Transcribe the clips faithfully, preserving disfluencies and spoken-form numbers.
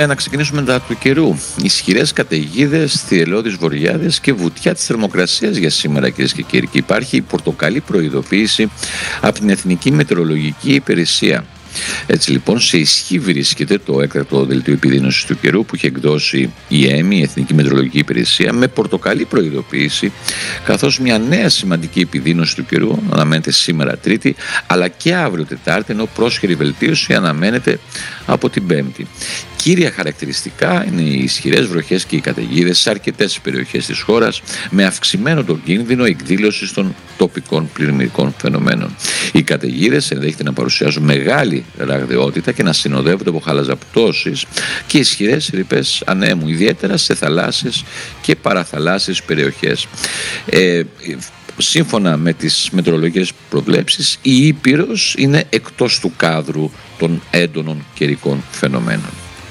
Ε, να ξεκινήσουμε τα του καιρού. Ισχυρές καταιγίδες, θυελλώδεις βοριάδες και βουτιά της θερμοκρασίας για σήμερα, κυρίες και κύριοι. Και υπάρχει η πορτοκαλί προειδοποίηση από την Εθνική Μετεωρολογική Υπηρεσία. Έτσι λοιπόν, σε ισχύ βρίσκεται το έκτακτο δελτίο επιδείνωσης του καιρού που έχει εκδώσει η ΕΜΗ, η Εθνική Μετεωρολογική Υπηρεσία, με πορτοκαλί προειδοποίηση, καθώς μια νέα σημαντική επιδείνωση του καιρού αναμένεται σήμερα Τρίτη, αλλά και αύριο Τετάρτη, ενώ πρόσχερη βελτίωση αναμένεται από την Πέμπτη. Κύρια χαρακτηριστικά είναι οι ισχυρές βροχές και οι καταιγίδες σε αρκετές περιοχές της χώρας, με αυξημένο τον κίνδυνο εκδήλωσης των τοπικών πλημμυρικών φαινομένων. Οι καταιγίδες ενδέχεται να παρουσιάζουν μεγάλη ραγδαιότητα και να συνοδεύονται από χαλαζαπτώσεις και ισχυρές ρηπές ανέμου, ιδιαίτερα σε θαλάσσιες και παραθαλάσσιες περιοχές. Ε, Σύμφωνα με τις μετεωρολογικές προβλέψεις, η Ήπειρος είναι εκτός του κάδρου των έντονων καιρικών φαινομένων.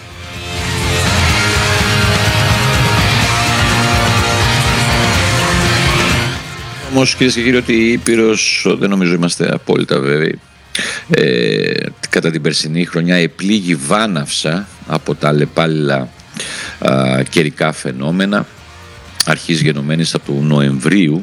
Όμως, κυρίες και κύριοι, ότι η Ήπειρος, δεν νομίζω είμαστε απόλυτα βέβαιοι, ε, κατά την περσινή χρονιά επλήγει βάναυσα από τα αλλεπάλληλα α, καιρικά φαινόμενα αρχής γενομένης από του Νοεμβρίου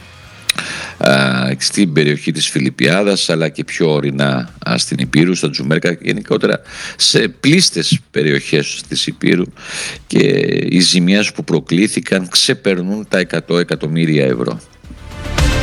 στην περιοχή της Φιλιππιάδας, αλλά και πιο ορεινά στην Ηπείρου, στα Τζουμέρκα, γενικότερα σε πλήστες περιοχές της Ηπείρου, και οι ζημιές που προκλήθηκαν ξεπερνούν τα εκατό εκατομμύρια ευρώ.